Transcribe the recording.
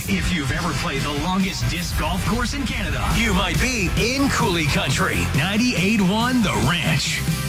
If you've ever played the longest disc golf course in Canada, you might be in Coulee Country. 98.1 The Ranch.